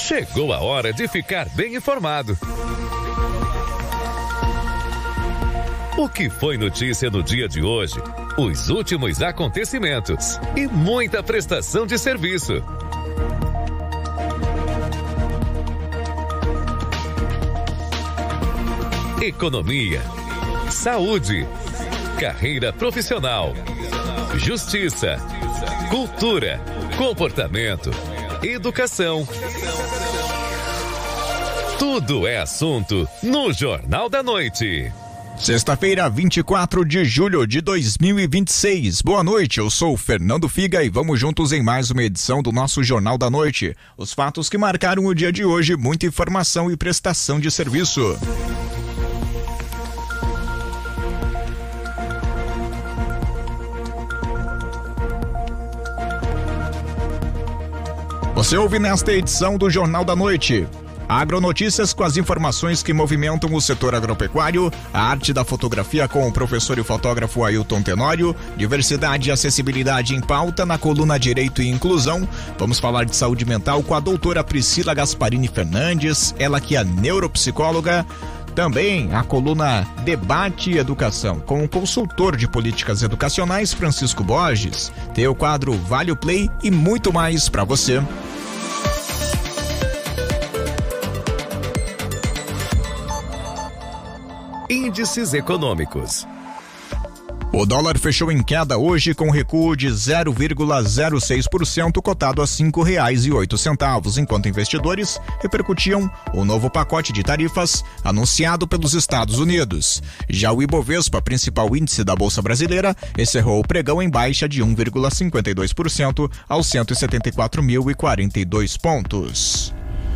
Chegou a hora de ficar bem informado. O que foi notícia no dia de hoje? Os últimos acontecimentos e muita prestação de serviço. Economia, saúde, carreira profissional, justiça, cultura, comportamento, educação. Tudo é assunto no Jornal da Noite. Sexta-feira, 24 de julho de 2026. Boa noite, eu sou o Fernando Figa e vamos juntos em mais uma edição do nosso Jornal da Noite. Os fatos que marcaram o dia de hoje, muita informação e prestação de serviço. Você ouve nesta edição do Jornal da Noite: Agronotícias com as informações que movimentam o setor agropecuário, a arte da fotografia com o professor e fotógrafo Ailton Tenório, diversidade e acessibilidade em pauta na coluna Direito e Inclusão. Vamos falar de saúde mental com a doutora Priscila Gasparini Fernandes, ela que é neuropsicóloga. Também a coluna Debate e Educação com o consultor de políticas educacionais Francisco Borges. Tem o quadro Vale o Play e muito mais para você. Índices econômicos. O dólar fechou em queda hoje com recuo de 0,06%, cotado a R$ 5,08, enquanto investidores repercutiam o novo pacote de tarifas anunciado pelos Estados Unidos. Já o Ibovespa, principal índice da Bolsa Brasileira, encerrou o pregão em baixa de 1,52% aos 174.042 pontos.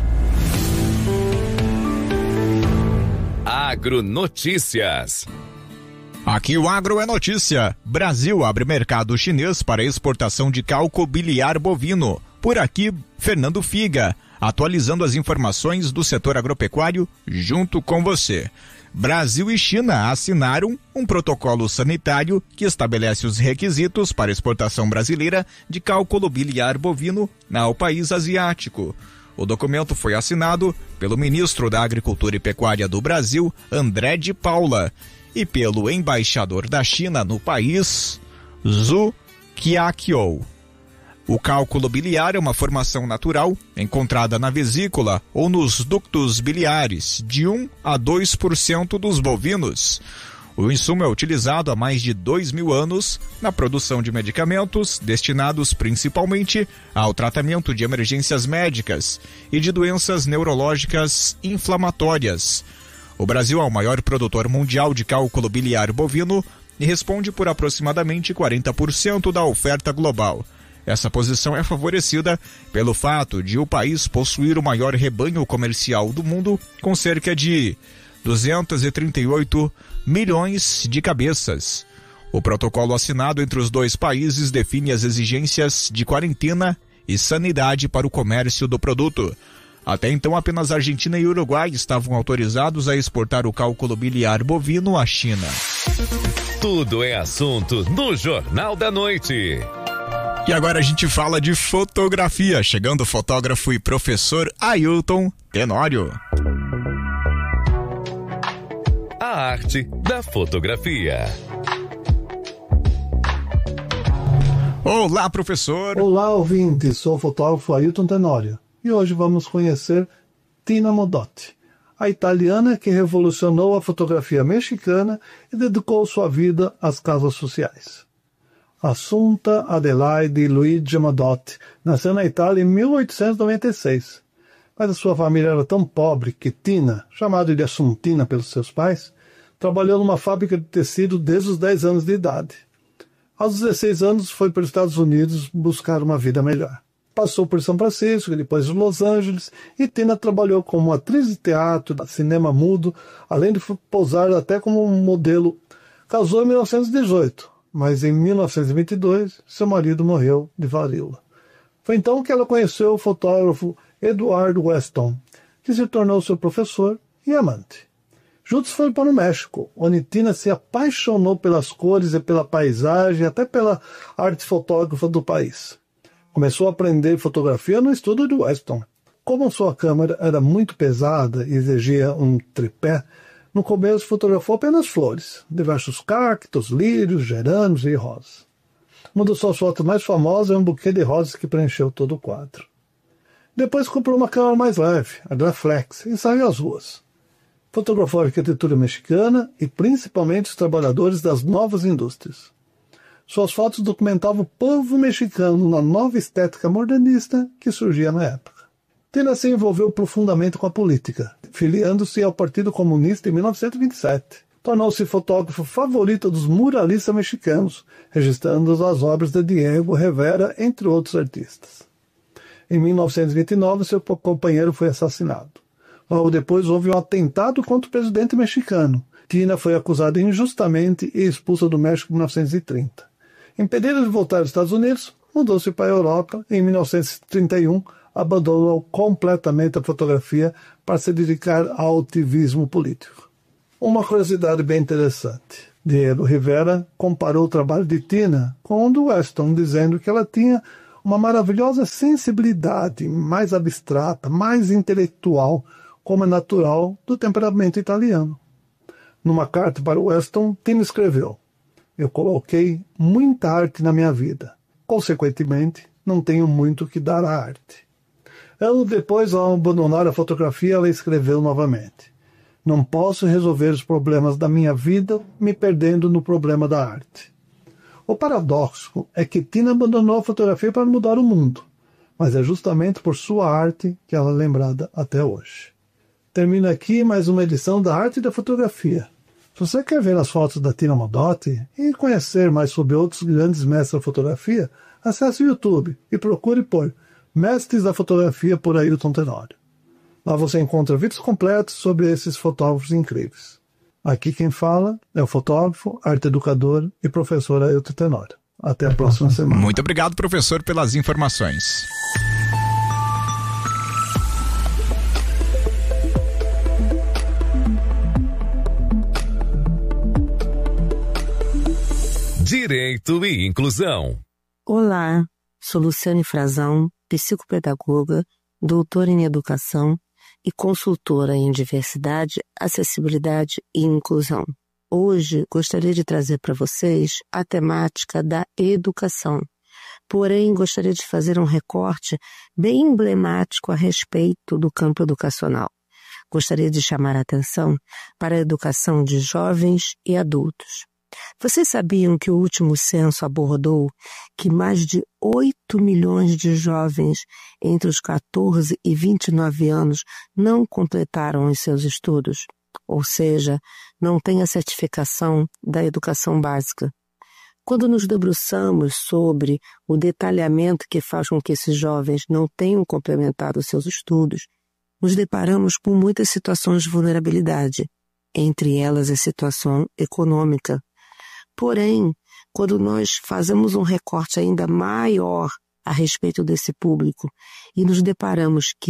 Agronotícias. Aqui o Agro é notícia. Brasil abre mercado chinês para exportação de cálculo biliar bovino. Por aqui, Fernando Figa, atualizando as informações do setor agropecuário junto com você. Brasil e China assinaram um protocolo sanitário que estabelece os requisitos para exportação brasileira de cálculo biliar bovino ao país asiático. O documento foi assinado pelo ministro da Agricultura e Pecuária do Brasil, André de Paula, e pelo embaixador da China no país, Zhu Qiaqiu. O cálculo biliar é uma formação natural encontrada na vesícula ou nos ductos biliares de 1 a 2% dos bovinos. O insumo é utilizado há mais de 2.000 anos na produção de medicamentos destinados principalmente ao tratamento de emergências médicas e de doenças neurológicas inflamatórias. O Brasil é o maior produtor mundial de cálculo biliar bovino e responde por aproximadamente 40% da oferta global. Essa posição é favorecida pelo fato de o país possuir o maior rebanho comercial do mundo, com cerca de 238 milhões de cabeças. O protocolo assinado entre os dois países define as exigências de quarentena e sanidade para o comércio do produto. Até então, apenas Argentina e Uruguai estavam autorizados a exportar o cálculo biliar bovino à China. Tudo é assunto no Jornal da Noite. E agora a gente fala de fotografia, chegando o fotógrafo e professor Ailton Tenório. A arte da fotografia. Olá, professor. Olá, ouvintes. Sou o fotógrafo Ailton Tenório. E hoje vamos conhecer Tina Modotti, a italiana que revolucionou a fotografia mexicana e dedicou sua vida às causas sociais. Assunta Adelaide Luigi Modotti nasceu na Itália em 1896, mas a sua família era tão pobre que Tina, chamada de Assuntina pelos seus pais, trabalhou numa fábrica de tecido desde os 10 anos de idade. Aos 16 anos foi para os Estados Unidos buscar uma vida melhor. Passou por São Francisco e depois Los Angeles, e Tina trabalhou como atriz de teatro, cinema mudo, além de posar até como modelo. Casou em 1918, mas em 1922 seu marido morreu de varíola. Foi então que ela conheceu o fotógrafo Edward Weston, que se tornou seu professor e amante. Juntos foram para o México, onde Tina se apaixonou pelas cores e pela paisagem, até pela arte fotógrafa do país. Começou a aprender fotografia no estudo de Weston. Como sua câmera era muito pesada e exigia um tripé, no começo fotografou apenas flores, diversos cactos, lírios, gerânios e rosas. Uma das suas fotos mais famosas é um buquê de rosas que preencheu todo o quadro. Depois comprou uma câmera mais leve, a Graflex, e saiu às ruas. Fotografou a arquitetura mexicana e principalmente os trabalhadores das novas indústrias. Suas fotos documentavam o povo mexicano na nova estética modernista que surgia na época. Tina se envolveu profundamente com a política, filiando-se ao Partido Comunista em 1927. Tornou-se fotógrafo favorito dos muralistas mexicanos, registrando as obras de Diego Rivera, entre outros artistas. Em 1929, seu companheiro foi assassinado. Logo depois, houve um atentado contra o presidente mexicano. Tina foi acusada injustamente e expulsa do México em 1930. Impedida de voltar aos Estados Unidos, mudou-se para a Europa e, em 1931, abandonou completamente a fotografia para se dedicar ao ativismo político. Uma curiosidade bem interessante. Diego Rivera comparou o trabalho de Tina com o do Weston, dizendo que ela tinha uma maravilhosa sensibilidade mais abstrata, mais intelectual, como é natural do temperamento italiano. Numa carta para Weston, Tina escreveu: "Eu coloquei muita arte na minha vida. Consequentemente, não tenho muito que dar à arte." Anos depois, ao abandonar a fotografia, ela escreveu novamente: "Não posso resolver os problemas da minha vida me perdendo no problema da arte." O paradoxo é que Tina abandonou a fotografia para mudar o mundo, mas é justamente por sua arte que ela é lembrada até hoje. Termina aqui mais uma edição da Arte da Fotografia. Se você quer ver as fotos da Tina Modotti e conhecer mais sobre outros grandes mestres da fotografia, acesse o YouTube e procure por Mestres da Fotografia por Ailton Tenório. Lá você encontra vídeos completos sobre esses fotógrafos incríveis. Aqui quem fala é o fotógrafo, arte educador e professor Ailton Tenório. Até a próxima semana. Muito obrigado, professor, pelas informações. Direito e Inclusão. Olá, sou Luciane Frazão, psicopedagoga, doutora em educação e consultora em diversidade, acessibilidade e inclusão. Hoje gostaria de trazer para vocês a temática da educação. Porém, gostaria de fazer um recorte bem emblemático a respeito do campo educacional. Gostaria de chamar a atenção para a educação de jovens e adultos. Vocês sabiam que o último censo abordou que mais de 8 milhões de jovens entre os 14 e 29 anos não completaram os seus estudos? Ou seja, não têm a certificação da educação básica. Quando nos debruçamos sobre o detalhamento que faz com que esses jovens não tenham complementado os seus estudos, nos deparamos com muitas situações de vulnerabilidade, entre elas a situação econômica. Porém, quando nós fazemos um recorte ainda maior a respeito desse público e nos deparamos que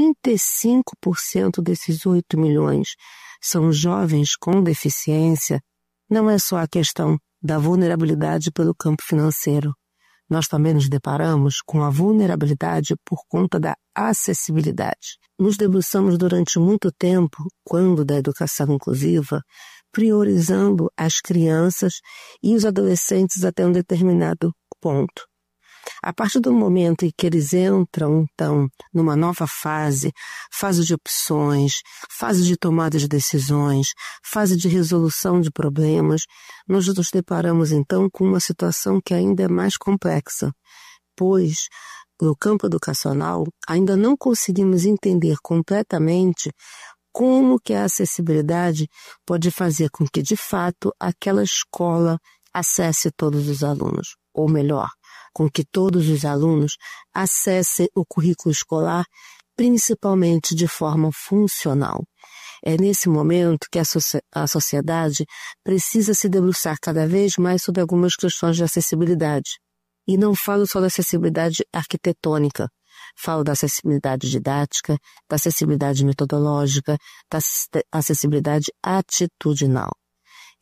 35% desses 8 milhões são jovens com deficiência, não é só a questão da vulnerabilidade pelo campo financeiro. Nós também nos deparamos com a vulnerabilidade por conta da acessibilidade. Nos debruçamos durante muito tempo, quando da educação inclusiva, priorizando as crianças e os adolescentes até um determinado ponto. A partir do momento em que eles entram, então, numa nova fase de opções, fase de tomada de decisões, fase de resolução de problemas, nós nos deparamos, então, com uma situação que ainda é mais complexa, pois, no campo educacional, ainda não conseguimos entender completamente como que a acessibilidade pode fazer com que, de fato, aquela escola acesse todos os alunos, ou melhor, com que todos os alunos acessem o currículo escolar, principalmente de forma funcional. É nesse momento que a sociedade precisa se debruçar cada vez mais sobre algumas questões de acessibilidade. E não falo só da acessibilidade arquitetônica, falo da acessibilidade didática, da acessibilidade metodológica, da acessibilidade atitudinal.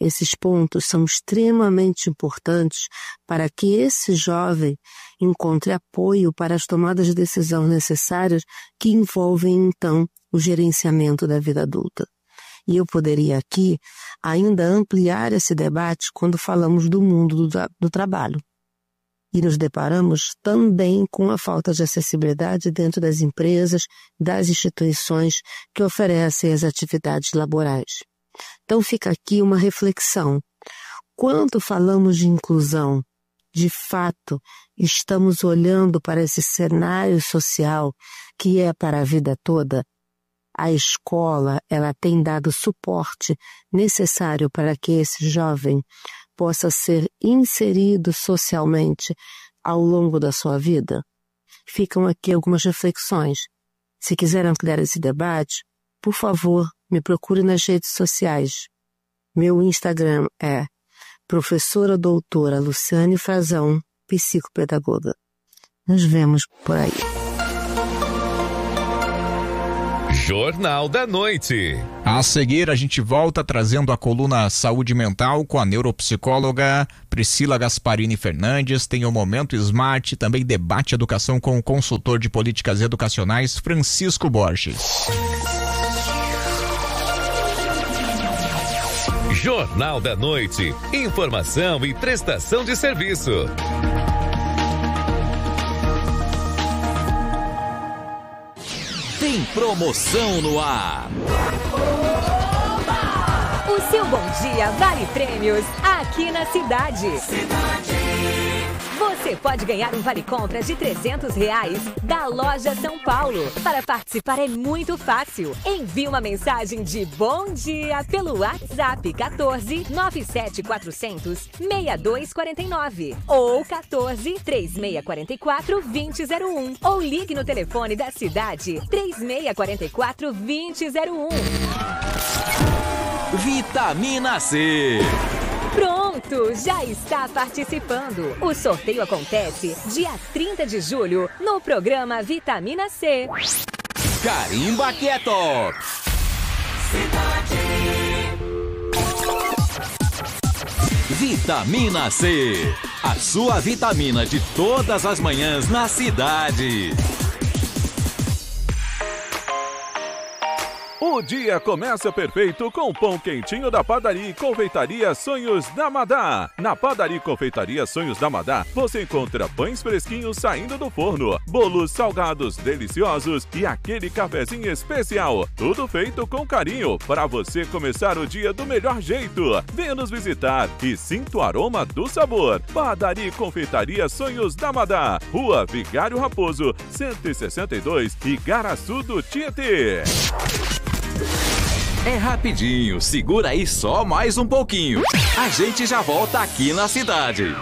Esses pontos são extremamente importantes para que esse jovem encontre apoio para as tomadas de decisão necessárias que envolvem, então, o gerenciamento da vida adulta. E eu poderia aqui ainda ampliar esse debate quando falamos do mundo do trabalho. E nos deparamos também com a falta de acessibilidade dentro das empresas, das instituições que oferecem as atividades laborais. Então fica aqui uma reflexão. Quando falamos de inclusão, de fato, estamos olhando para esse cenário social que é para a vida toda? A escola, ela tem dado suporte necessário para que esse jovem possa ser inserido socialmente ao longo da sua vida? Ficam aqui algumas reflexões. Se quiser ampliar esse debate, por favor, me procure nas redes sociais. Meu Instagram é professora doutora Luciane Frazão, psicopedagoga. Nos vemos por aí. Jornal da Noite. A seguir, a gente volta trazendo a coluna Saúde Mental com a neuropsicóloga Priscila Gasparini Fernandes. Tem o Momento Smart, também debate educação com o consultor de políticas educacionais Francisco Borges. Jornal da Noite. Informação e prestação de serviço. Tem promoção no ar. O seu bom dia vale prêmios aqui na cidade. Você pode ganhar um vale-compra de R$300 da Loja São Paulo. Para participar é muito fácil. Envie uma mensagem de bom dia pelo WhatsApp 14 97400 6249 ou 14 3644 2001 ou ligue no telefone da cidade 3644 2001. Vitamina C. Pronto, já está participando. O sorteio acontece dia 30 de julho no programa Vitamina C. Carimba Quieto. Vitamina C. A sua vitamina de todas as manhãs na cidade. O dia começa perfeito com o pão quentinho da Padaria e Confeitaria Sonhos da Madá. Na Padaria e Confeitaria Sonhos da Madá, você encontra pães fresquinhos saindo do forno, bolos salgados deliciosos e aquele cafezinho especial. Tudo feito com carinho para você começar o dia do melhor jeito. Venha nos visitar e sinta o aroma do sabor. Padaria e Confeitaria Sonhos da Madá, Rua Vigário Raposo, 162, Igaraçu do Tietê. É rapidinho, segura aí só mais um pouquinho. A gente já volta aqui na cidade.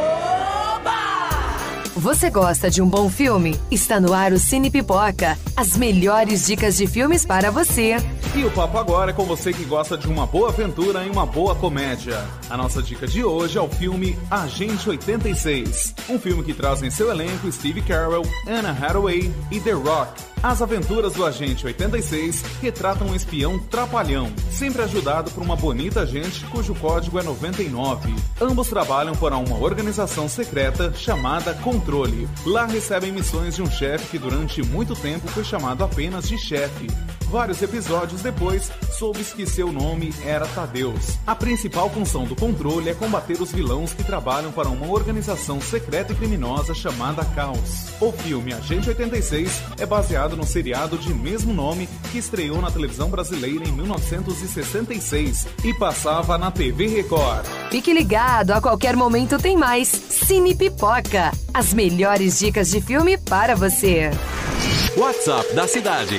Você gosta de um bom filme? Está no ar o Cine Pipoca. As melhores dicas de filmes para você. E o papo agora é com você que gosta de uma boa aventura e uma boa comédia. A nossa dica de hoje é o filme Agente 86. Um filme que traz em seu elenco Steve Carell, Anna Hathaway e The Rock. As aventuras do Agente 86 retratam um espião trapalhão, sempre ajudado por uma bonita agente cujo código é 99. Ambos trabalham para uma organização secreta chamada Controle. Lá recebem missões de um chefe que durante muito tempo foi chamado apenas de chefe. Vários episódios depois, soube-se que seu nome era Tadeus. A principal função do Controle é combater os vilões que trabalham para uma organização secreta e criminosa chamada Caos. O filme Agente 86 é baseado no seriado de mesmo nome que estreou na televisão brasileira em 1966 e passava na TV Record. Fique ligado, a qualquer momento tem mais Cine Pipoca. As melhores dicas de filme para você. WhatsApp da cidade.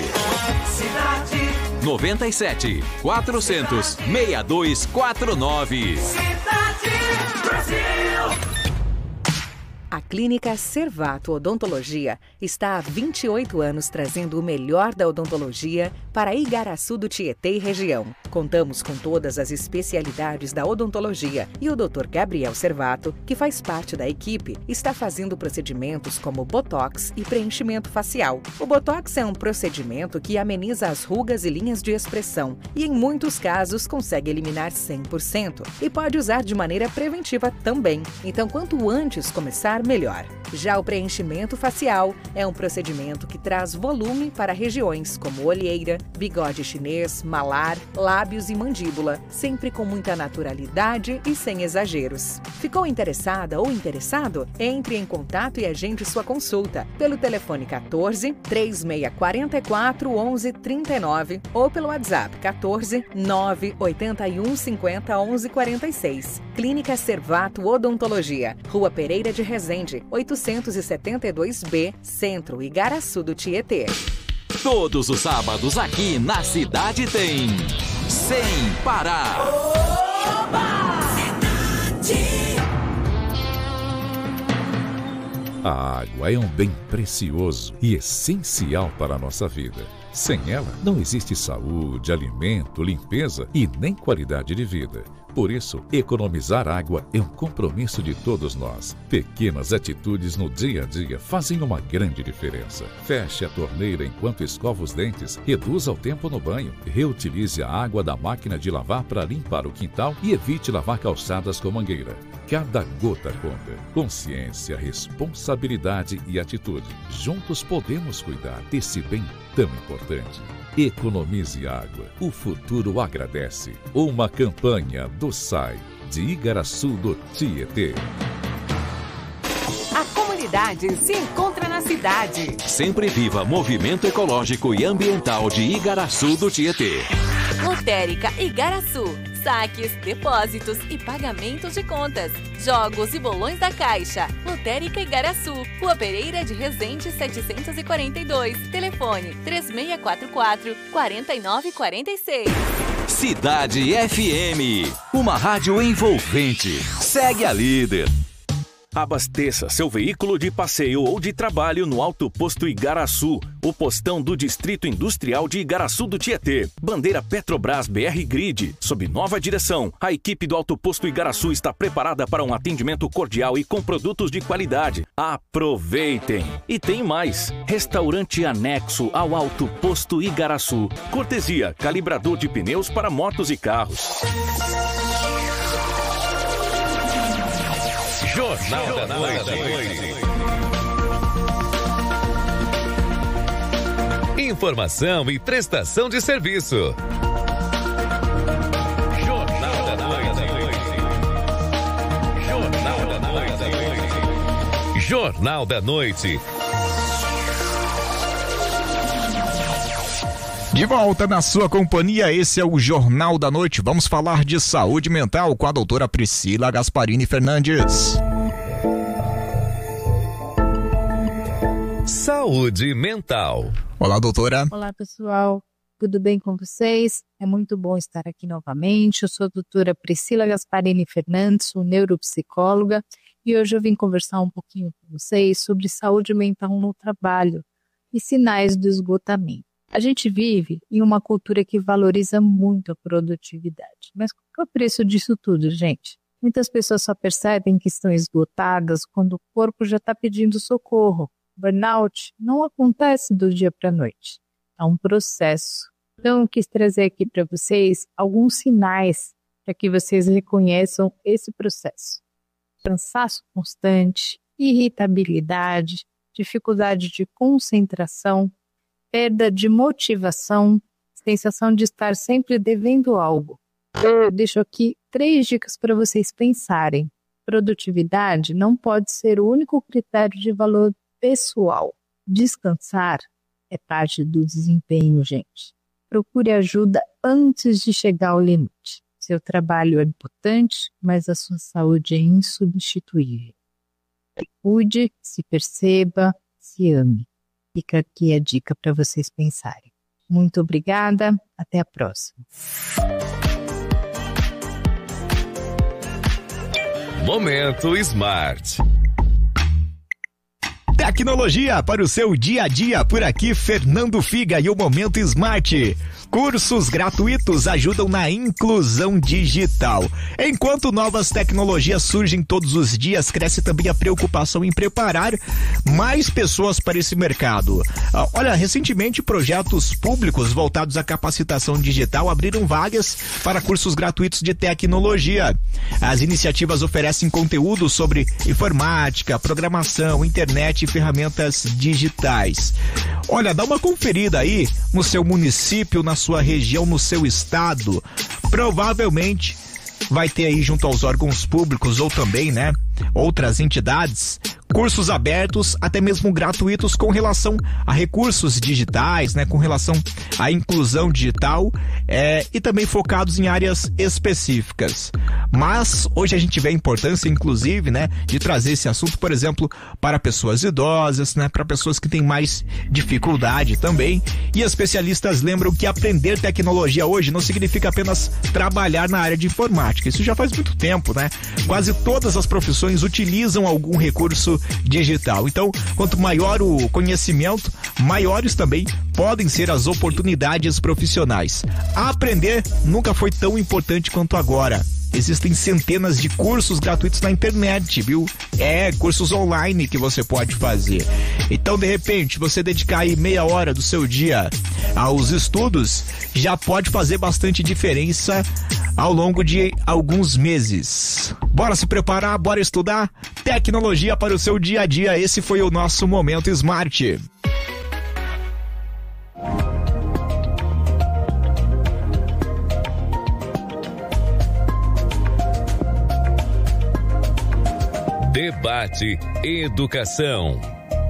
97 400 6249. A Clínica Servato Odontologia está há 28 anos trazendo o melhor da odontologia para Igaraçu do Tietê e região. Contamos com todas as especialidades da odontologia e o Dr. Gabriel Servato, que faz parte da equipe, está fazendo procedimentos como botox e preenchimento facial. O botox é um procedimento que ameniza as rugas e linhas de expressão e, em muitos casos, consegue eliminar 100% e pode usar de maneira preventiva também. Então, quanto antes começar, melhor. Já o preenchimento facial é um procedimento que traz volume para regiões como olheira, bigode chinês, malar, lábios e mandíbula, sempre com muita naturalidade e sem exageros. Ficou interessada ou interessado? Entre em contato e agende sua consulta pelo telefone 14 3644 1139 ou pelo WhatsApp 14 981 50 11 46. Clínica Servato Odontologia, Rua Pereira de Resende, 872B, Centro, Igaraçu do Tietê. Todos os sábados aqui na cidade tem Sem Parar. A água é um bem precioso e essencial para a nossa vida. Sem ela, não existe saúde, alimento, limpeza e nem qualidade de vida. Por isso, economizar água é um compromisso de todos nós. Pequenas atitudes no dia a dia fazem uma grande diferença. Feche a torneira enquanto escova os dentes, reduza o tempo no banho, reutilize a água da máquina de lavar para limpar o quintal e evite lavar calçadas com mangueira. Cada gota conta. Consciência, responsabilidade e atitude. Juntos podemos cuidar desse bem tão importante. Economize água. O futuro agradece. Uma campanha do SAI de Igaraçu do Tietê. A comunidade se encontra na cidade. Sempre viva Movimento Ecológico e Ambiental de Igaraçu do Tietê. Lotérica Igaraçu. Saques, depósitos e pagamentos de contas. Jogos e bolões da Caixa. Lotérica Igaraçu. Rua Pereira de Resende 742. Telefone 3644-4946. Cidade FM. Uma rádio envolvente. Segue a líder. Abasteça seu veículo de passeio ou de trabalho no Alto Posto Igaraçu, o postão do Distrito Industrial de Igaraçu do Tietê. Bandeira Petrobras BR Grid. Sob nova direção, a equipe do Alto Posto Igaraçu está preparada para um atendimento cordial e com produtos de qualidade. Aproveitem! E tem mais. Restaurante anexo ao Alto Posto Igaraçu. Cortesia, calibrador de pneus para motos e carros. Jornal da Noite. Informação e prestação de serviço. Jornal da Noite. Jornal da Noite. Jornal da Noite. De volta na sua companhia, esse é o Jornal da Noite. Vamos falar de saúde mental com a doutora Priscila Gasparini Fernandes. Saúde mental. Olá, doutora. Olá, pessoal. Tudo bem com vocês? É muito bom estar aqui novamente. Eu sou a doutora Priscila Gasparini Fernandes, sou neuropsicóloga, e hoje eu vim conversar um pouquinho com vocês sobre saúde mental no trabalho e sinais do esgotamento. A gente vive em uma cultura que valoriza muito a produtividade. Mas qual é o preço disso tudo, gente? Muitas pessoas só percebem que estão esgotadas quando o corpo já está pedindo socorro. Burnout não acontece do dia para a noite. É um processo. Então, eu quis trazer aqui para vocês alguns sinais para que vocês reconheçam esse processo. Cansaço constante, irritabilidade, dificuldade de concentração, perda de motivação, sensação de estar sempre devendo algo. Eu deixo aqui 3 dicas para vocês pensarem. Produtividade não pode ser o único critério de valor pessoal. Descansar é parte do desempenho, gente. Procure ajuda antes de chegar ao limite. Seu trabalho é importante, mas a sua saúde é insubstituível. Cuide, se perceba, se ame. Fica aqui a dica para vocês pensarem. Muito obrigada, até a próxima. Momento Smart. Tecnologia para o seu dia a dia. Por aqui, Fernando Figa e o Momento Smart. Cursos gratuitos ajudam na inclusão digital. Enquanto novas tecnologias surgem todos os dias, cresce também a preocupação em preparar mais pessoas para esse mercado. Olha, recentemente projetos públicos voltados à capacitação digital abriram vagas para cursos gratuitos de tecnologia. As iniciativas oferecem conteúdo sobre informática, programação, internet e ferramentas digitais. Olha, dá uma conferida aí no seu município, na sua região, no seu estado. Provavelmente vai ter aí junto aos órgãos públicos ou também, né, outras entidades, cursos abertos, até mesmo gratuitos com relação a recursos digitais, né, com relação à inclusão digital e também focados em áreas específicas. Mas hoje a gente vê a importância, inclusive, né, de trazer esse assunto, por exemplo, para pessoas idosas, né, para pessoas que têm mais dificuldade também. E especialistas lembram que aprender tecnologia hoje não significa apenas trabalhar na área de informática. Isso já faz muito tempo, né? Quase todas as profissões utilizam algum recurso digital. Então, quanto maior o conhecimento, maiores também podem ser as oportunidades profissionais. Aprender nunca foi tão importante quanto agora. Existem centenas de cursos gratuitos na internet, viu? Cursos online que você pode fazer. Então, de repente, você dedicar aí meia hora do seu dia aos estudos, já pode fazer bastante diferença ao longo de alguns meses. Bora se preparar, bora estudar? Tecnologia para o seu dia a dia. Esse foi o nosso Momento Smart. Debate Educação.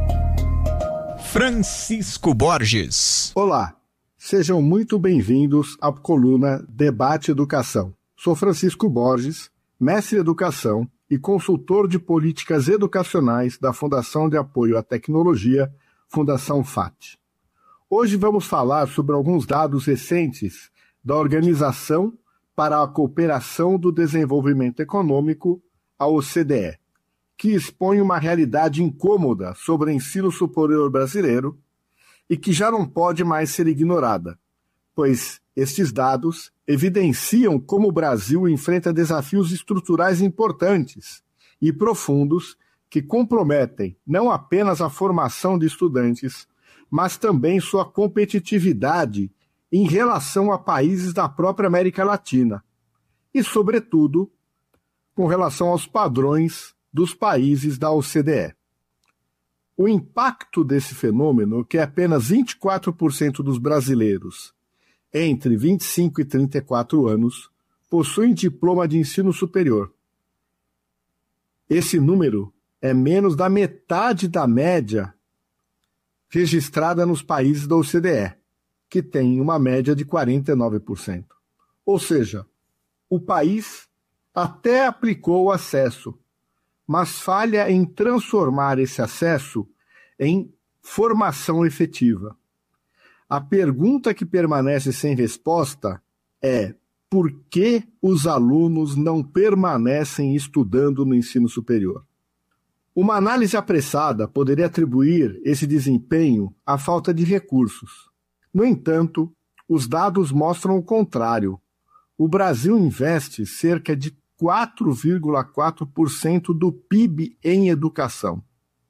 Francisco Borges. Olá, sejam muito bem-vindos à coluna Debate Educação. Sou Francisco Borges, mestre em Educação e consultor de políticas educacionais da Fundação de Apoio à Tecnologia, Fundação FAT. Hoje vamos falar sobre alguns dados recentes da Organização para a Cooperação do Desenvolvimento Econômico, a OCDE, que expõe uma realidade incômoda sobre o ensino superior brasileiro e que já não pode mais ser ignorada, pois estes dados evidenciam como o Brasil enfrenta desafios estruturais importantes e profundos que comprometem não apenas a formação de estudantes, mas também sua competitividade em relação a países da própria América Latina e, sobretudo, com relação aos padrões dos países da OCDE. O impacto desse fenômeno, que é apenas 24% dos brasileiros entre 25 e 34 anos possuem diploma de ensino superior. Esse número é menos da metade da média registrada nos países da OCDE, que tem uma média de 49%. Ou seja, o país até aplicou o acesso, mas falha em transformar esse acesso em formação efetiva. A pergunta que permanece sem resposta é: por que os alunos não permanecem estudando no ensino superior? Uma análise apressada poderia atribuir esse desempenho à falta de recursos. No entanto, os dados mostram o contrário. O Brasil investe cerca de 4,4% do PIB em educação.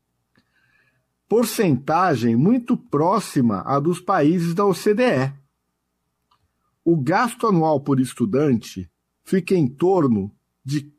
Porcentagem muito próxima à dos países da OCDE. O gasto anual por estudante fica em torno de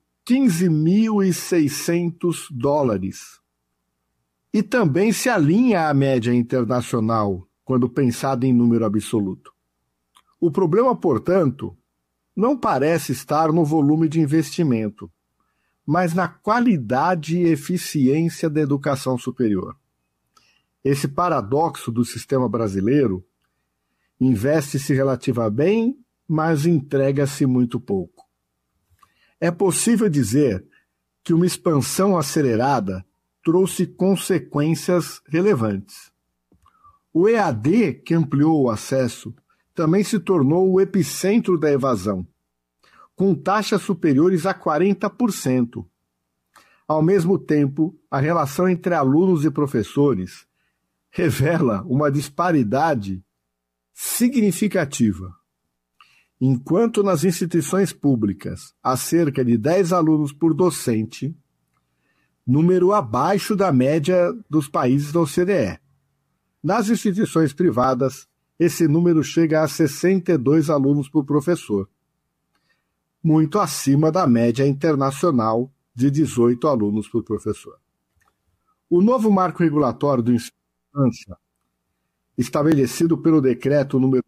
$15.600 e também se alinha à média internacional quando pensado em número absoluto. O problema, portanto, não parece estar no volume de investimento, mas na qualidade e eficiência da educação superior. Esse paradoxo do sistema brasileiro: investe-se relativamente bem, mas entrega-se muito pouco. É possível dizer que uma expansão acelerada trouxe consequências relevantes. O EAD, que ampliou o acesso, também se tornou o epicentro da evasão, com taxas superiores a 40%. Ao mesmo tempo, a relação entre alunos e professores revela uma disparidade significativa. Enquanto nas instituições públicas há cerca de 10 alunos por docente, número abaixo da média dos países da OCDE. Nas instituições privadas, esse número chega a 62 alunos por professor, muito acima da média internacional de 18 alunos por professor. O novo marco regulatório do ensino à distância, estabelecido pelo decreto número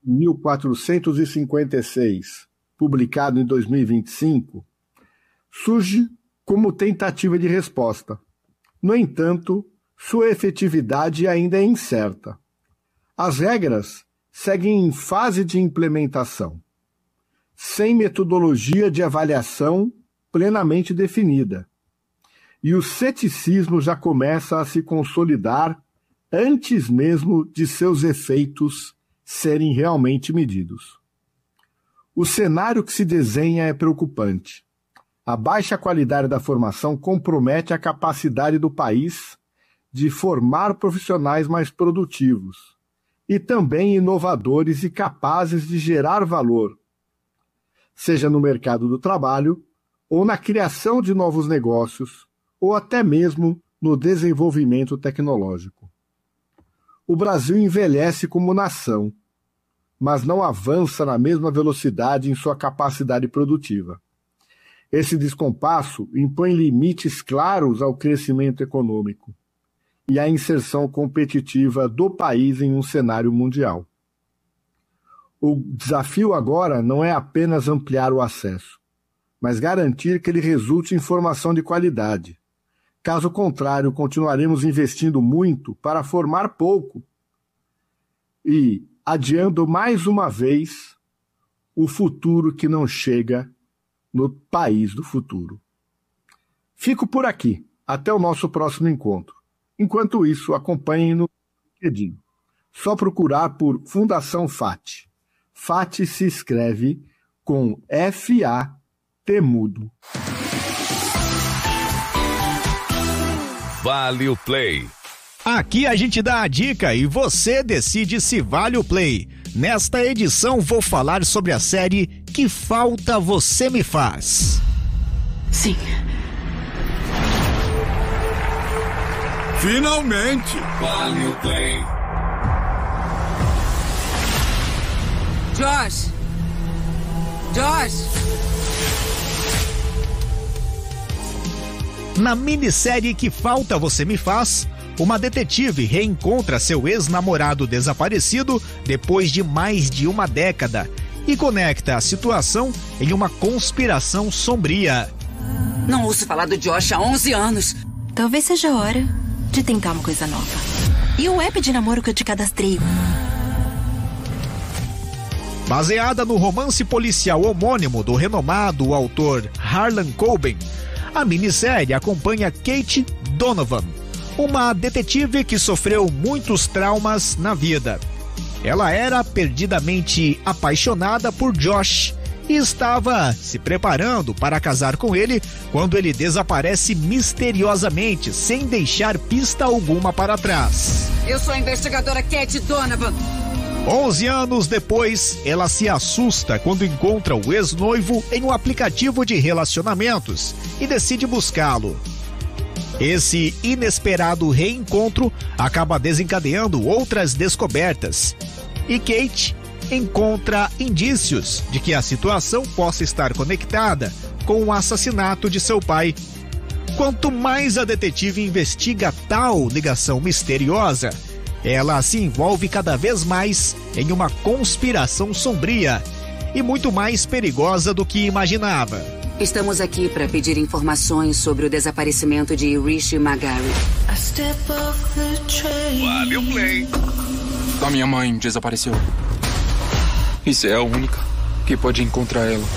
1456, publicado em 2025, surge como tentativa de resposta. No entanto, sua efetividade ainda é incerta. As regras seguem em fase de implementação, sem metodologia de avaliação plenamente definida. E o ceticismo já começa a se consolidar antes mesmo de seus efeitos serem realmente medidos. O cenário que se desenha é preocupante. A baixa qualidade da formação compromete a capacidade do país de formar profissionais mais produtivos e também inovadores e capazes de gerar valor, seja no mercado do trabalho, ou na criação de novos negócios, ou até mesmo no desenvolvimento tecnológico. O Brasil envelhece como nação, mas não avança na mesma velocidade em sua capacidade produtiva. Esse descompasso impõe limites claros ao crescimento econômico e à inserção competitiva do país em um cenário mundial. O desafio agora não é apenas ampliar o acesso, mas garantir que ele resulte em formação de qualidade. Caso contrário, continuaremos investindo muito para formar pouco e adiando mais uma vez o futuro que não chega no país do futuro. Fico por aqui. Até o nosso próximo encontro. Enquanto isso, acompanhem no LinkedIn. Só procurar por Fundação FAT. FAT se escreve com F-A-T mudo. Vale o Play. Aqui a gente dá a dica e você decide se vale o play. Nesta edição vou falar sobre a série Que Falta Você Me Faz. Sim. Finalmente! Vale o Play. Josh! Josh! Na minissérie Que Falta Você Me Faz, uma detetive reencontra seu ex-namorado desaparecido depois de mais de uma década e conecta a situação em uma conspiração sombria. Não ouço falar do Josh há 11 anos. Talvez seja a hora de tentar uma coisa nova. E o app de namoro que eu te cadastrei? Baseada no romance policial homônimo do renomado autor Harlan Coben, a minissérie acompanha Kate Donovan, uma detetive que sofreu muitos traumas na vida. Ela era perdidamente apaixonada por Josh e estava se preparando para casar com ele quando ele desaparece misteriosamente, sem deixar pista alguma para trás. Eu sou a investigadora Kate Donovan. 11 anos depois, ela se assusta quando encontra o ex-noivo em um aplicativo de relacionamentos e decide buscá-lo. Esse inesperado reencontro acaba desencadeando outras descobertas e Kate encontra indícios de que a situação possa estar conectada com o assassinato de seu pai. Quanto mais a detetive investiga tal ligação misteriosa, ela se envolve cada vez mais em uma conspiração sombria e muito mais perigosa do que imaginava. Estamos aqui para pedir informações sobre o desaparecimento de Rishi Magari. Vale o Play. A minha mãe desapareceu. E você é a única que pode encontrar ela.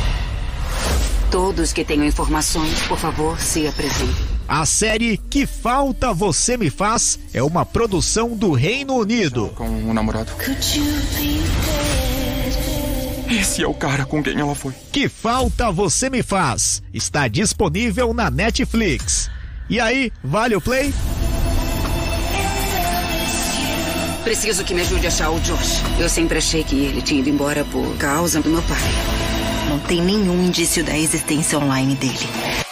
Todos que tenham informações, por favor, se apresentem. A série Que Falta Você Me Faz é uma produção do Reino Unido. Com um namorado. Esse é o cara com quem ela foi. Que Falta Você Me Faz está disponível na Netflix. E aí, vale o play? Preciso que me ajude a achar o Josh. Eu sempre achei que ele tinha ido embora por causa do meu pai. Não tem nenhum indício da existência online dele.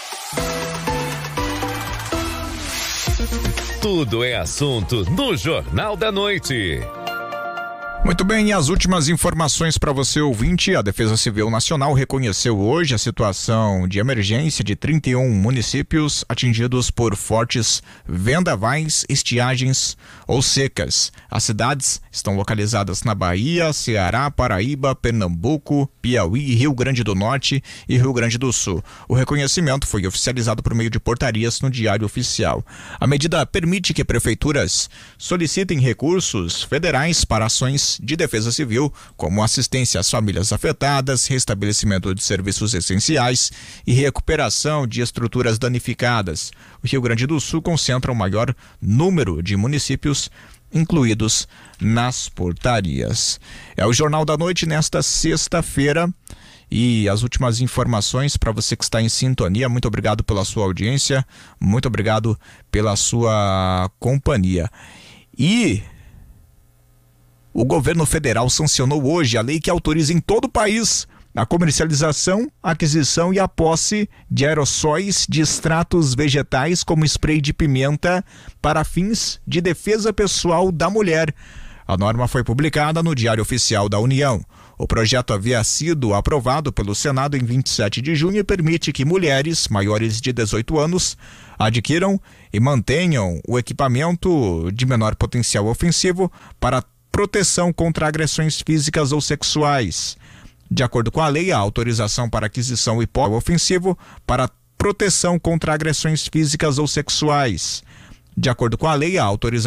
Tudo é assunto no Jornal da Noite. Muito bem, e as últimas informações para você, ouvinte. A Defesa Civil Nacional reconheceu hoje a situação de emergência de 31 municípios atingidos por fortes vendavais, estiagens ou secas. As cidades estão localizadas na Bahia, Ceará, Paraíba, Pernambuco, Piauí, Rio Grande do Norte e Rio Grande do Sul. O reconhecimento foi oficializado por meio de portarias no Diário Oficial. A medida permite que prefeituras solicitem recursos federais para ações de defesa civil, como assistência às famílias afetadas, restabelecimento de serviços essenciais e recuperação de estruturas danificadas. O Rio Grande do Sul concentra o maior número de municípios incluídos nas portarias. É o Jornal da Noite nesta sexta-feira. E as últimas informações para você que está em sintonia. Muito obrigado pela sua audiência, muito obrigado pela sua companhia. E o governo federal sancionou hoje a lei que autoriza em todo o país a comercialização, aquisição e a posse de aerossóis de extratos vegetais como spray de pimenta para fins de defesa pessoal da mulher. A norma foi publicada no Diário Oficial da União. O projeto havia sido aprovado pelo Senado em 27 de junho e permite que mulheres maiores de 18 anos adquiram e mantenham o equipamento de menor potencial ofensivo para proteção contra agressões físicas ou sexuais. De acordo com a lei, a autorização para aquisição e posse ofensivo para proteção contra agressões físicas ou sexuais. De acordo com a lei, a autorização